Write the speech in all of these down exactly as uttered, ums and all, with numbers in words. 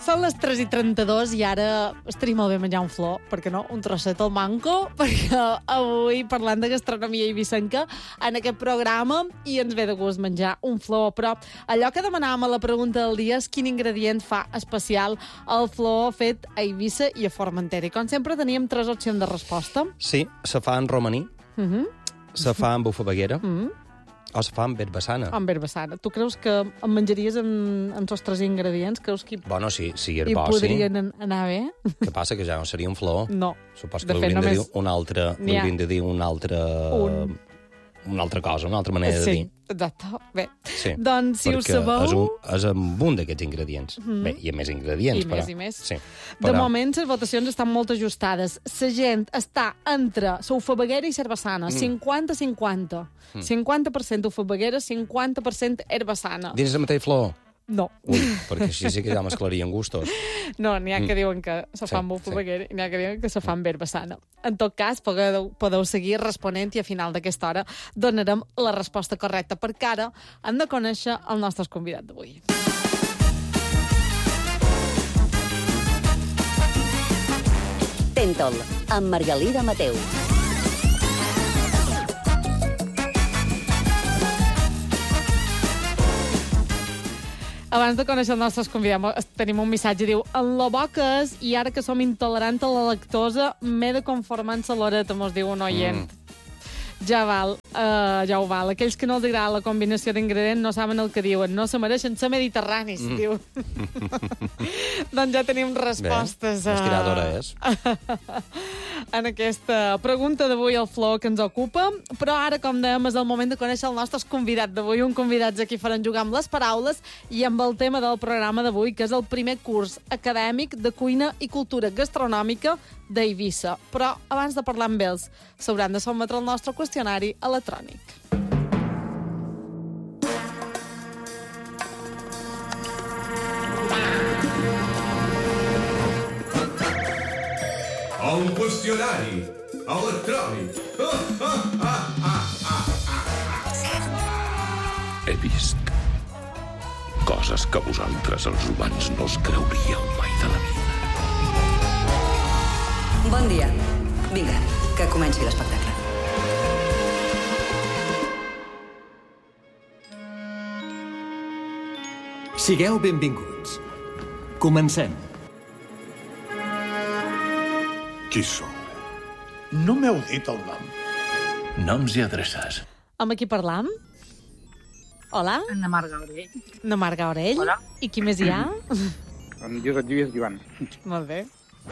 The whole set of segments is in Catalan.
Són les tres i trenta-dos i ara estaria molt bé menjar un flor, perquè no? Un trosset al manco, perquè avui parlant de gastronomia eivissenca en aquest programa i ens ve de gust menjar un flor. Però allò que demanàvem a la pregunta del dia és quin ingredient fa especial el flor fet a Eivissa i a Formentera. I com sempre teníem tres opcions de resposta. Sí, se fa en romaní, Uh -huh. se fa en bufabaguera Uh -huh. o se fa en verbassana. Amb herbassana. Tu creus que em menjaries en, en tots tres ingredients? Creus que hi, Bueno, sí, si és hi bo, podrien sí. an- anar bé? Què passa, que ja no seria un flor? No. Supos De que fet, l'haurien de dir només una altra, n'hi ha l'haurien de dir una altra... un. Una altra cosa, una altra manera de Sí, dir. exacte. Bé, Sí, doncs si ho perquè sabeu... és un, és amb un d'aquests ingredients. Mhm. Bé, hi ha més ingredients, I però... més i més. Sí, De moment, les votacions estan molt ajustades. La gent està entre la ufabaguera i l'herbassana. cinquanta cinquanta. cinquanta per cent ufabaguera, cinquanta per cent herbassana. Dins la mateixa flor? No. Ui, perquè així sí que ja mesclarien gustos. No, n'hi ha que diuen que se fan Sí, amb ufabaguera i n'hi ha que diuen que se fan amb herbassana. En tot cas, podeu, podeu seguir responent i a final d'aquesta hora donarem la resposta correcta, perquè ara hem de conèixer el nostre convidat d'avui. Tentol, amb Margalida Mateu. Abans de conèixer el nostre convidat, tenim un missatge, diu: en lo bo que és, i ara que som intolerants a la lactosa, m'he de conformar en sa loreta, mos diu un oient. Mm. Ja val, uh, ja ho val. Aquells que no els agrada la combinació d'ingredients no saben el que diuen. No se mereixen ser mediterranis, mm. diu. Doncs ja tenim respostes. Bé, estiradora és. En aquesta pregunta d'avui al Flor que ens ocupa. Però ara, com dèiem, és el moment de conèixer el nostre convidat d'avui. Un convidat a qui faran jugar amb les paraules i amb el tema del programa d'avui, que és el primer curs acadèmic de cuina i cultura gastronòmica d'Eivissa. Però abans de parlar amb ells, s'hauran de sotmetre el nostre qüestionari electrònic. El qüestionari electrònic. He vist coses que vosaltres, els humans, no us creuríeu mai de la vida. Bon dia. Vinga, que comenci l'espectacle. Sigueu benvinguts. Comencem. Qui sou? No m'heu dit el nom. Noms i adreces. Amb qui parlam? Hola? Anna Marga Orell. No Marga Orell? Hola. I qui més hi ha? En Josep Lluís Joan. Molt bé.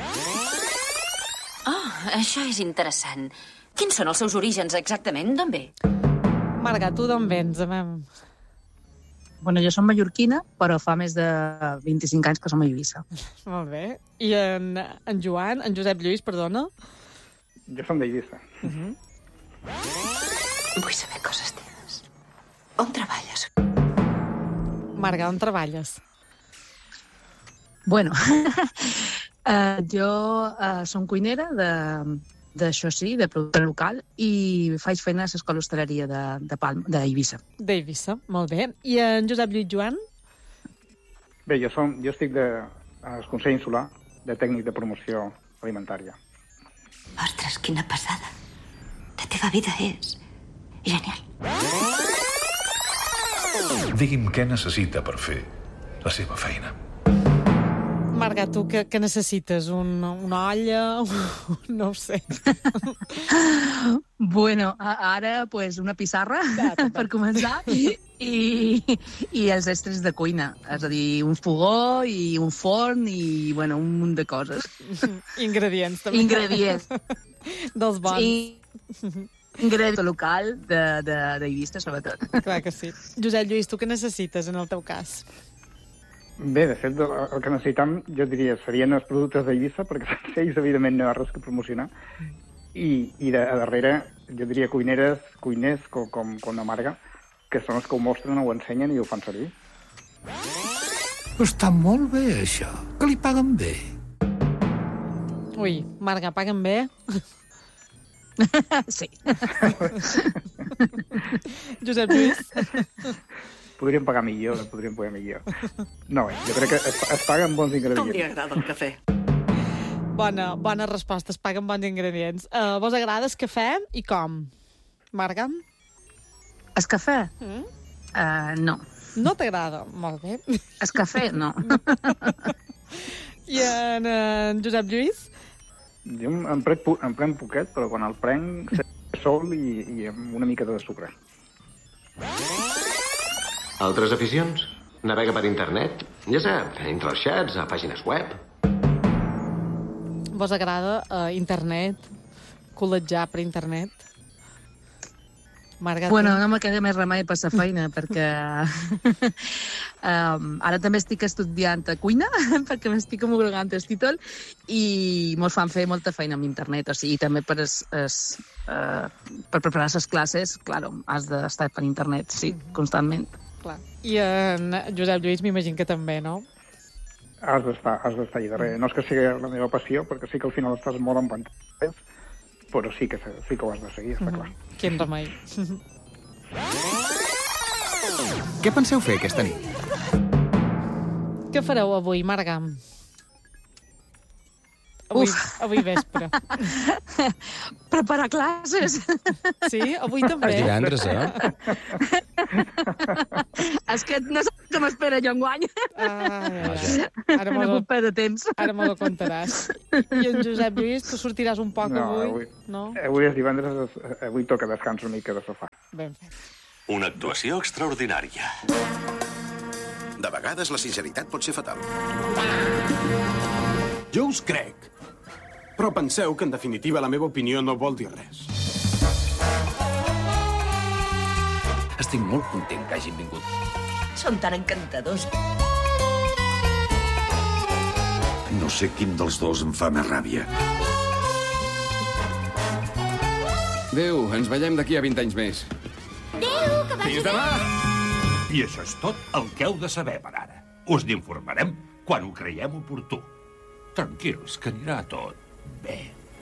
Oh, això és interessant. Quins són els seus orígens exactament? D'on ve? Marga, tu d'on vens? Amem? Bueno, jo som mallorquina, però fa més de vint-i-cinc anys que som a Eivissa. Molt bé. I en, en Joan, en Josep Lluís, perdona? Jo som d'Eivissa. Uh -huh. Vull saber coses teves. On treballes? Marga, on treballes? Bueno, uh, jo uh, som cuinera de, d'això sí, de producte local, i faig feina a l'escola hostaleria de, de Palma, d'Eivissa. D'Eivissa, molt bé. I en Josep Lluís Joan? Bé, jo, som, jo estic de, al Consell Insular de Tècnic de Promoció Alimentària. Ostres, quina passada. La teva vida és genial. Digui'm què necessita per fer la seva feina. Marga, tu què, què necessites? Un, una olla? Un, no ho sé. Bueno, a, ara, pues, una pissarra, ja, per començar, i, i, i els estris de cuina. És a dir, un fogó i un forn i, bueno, un munt de coses. Ingredients, també. Ingredients. Dels bons. I ingredients local de, de, d'Eivissa, sobretot. Clar que sí. Josep Lluís, tu què necessites en el teu cas? Bé, de fet, el que necessitam, jo diria, serien els productes d'Eivissa, perquè sense ells, evidentment, no hi ha res que promocionar. I, i de, a darrere, jo diria, cuineres, cuiners com, com, com la Marga, que són els que ho mostren, ho ensenyen i ho fan servir. Està molt bé, això. Que li paguen bé. Ui, Marga, paguen bé? Sí. Josep Lluís? podríem pagar millor, podríem pagar millor. No, jo crec que es, es paga amb bons ingredients. Com li agrada el cafè? Bona, bona resposta, es paguen bons ingredients. Uh, vos agrada el cafè i com? Marga? El cafè? Mm? Uh, no. No t'agrada? Molt bé. El cafè, no. I en, en Josep Lluís? Jo em prenc, em prenc poquet, però quan el prenc sol i, i amb una mica de sucre. Altres aficions? Navega per internet? Ja sap, entre els xats, a pàgines web. Vos agrada uh, internet? Col·letjar per internet? Marga, bueno, no me queda més remei per la feina, perquè um, ara també estic estudiant a cuina, perquè m'estic homologant el títol, i mos fan fer molta feina amb internet, o sigui, també per, es, es, uh, per preparar les classes, claro, has d'estar per internet, sí, constantment. Clar. I en Josep Lluís m'imagino que també, no? Has d'estar has d'estar allà darrere. No és que sigui la meva passió, perquè sí que al final estàs molt en pantalles, però sí que, sí que ho has de seguir, està clar. Mm-hmm. Quin remei. Què penseu fer aquesta nit? Què fareu avui, Marga? Avui, avui vespre. Preparar classes. Sí? Avui també? És divendres, eh? És que no sé què m'espera jo enguany. Ah, ja, ja. Ara no puc perdre temps. Ara me lo contaràs. I en Josep Lluís, tu sortiràs un poc no, avui? avui? No? Avui és divendres, avui toca descans una mica de sofà. Ben fet. Una actuació extraordinària. De vegades la sinceritat pot ser fatal. Jo us crec. Però penseu que, en definitiva, la meva opinió no vol dir res. Estic molt content que hagin vingut. Són tan encantadors. No sé quin dels dos em fa més ràbia. Adéu, ens veiem d'aquí a vint anys més. Adéu, que vagi Fins demà! I això és tot el que heu de saber per ara. Us n'informarem quan ho creiem oportú. Tranquils, que anirà tot bé.